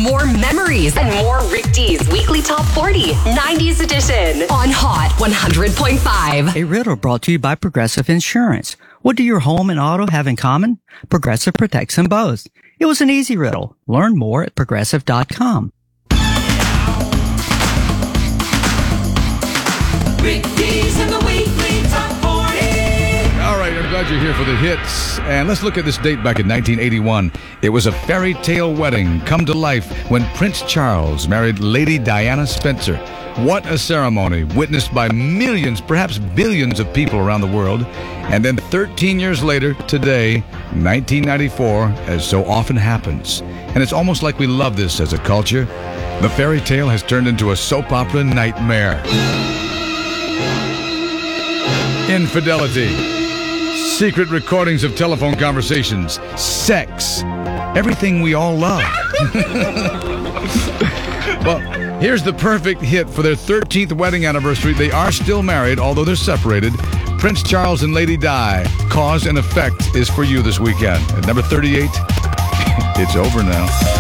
more memories, and more Rick D's Weekly Top 40 90s edition on Hot 100.5. A riddle brought to you by Progressive Insurance. What do your home and auto have in common? Progressive protects them both. It was an easy riddle. Learn more at Progressive.com. Rick D's in the Weekly Top 40. All right, I'm glad you're here for the hits. And let's look at this date back in 1981. It was a fairy tale wedding come to life when Prince Charles married Lady Diana Spencer. What a ceremony, witnessed by millions, perhaps billions of people around the world. And then 13 years later, today, 1994, as so often happens. And it's almost like we love this as a culture. The fairy tale has turned into a soap opera nightmare. Infidelity, secret recordings of telephone conversations, sex, everything we all love. Well, here's the perfect hit for their 13th wedding anniversary. They are still married, although they're separated. Prince Charles and Lady Di. Cause and Effect is for you this weekend. At number 38, it's over now.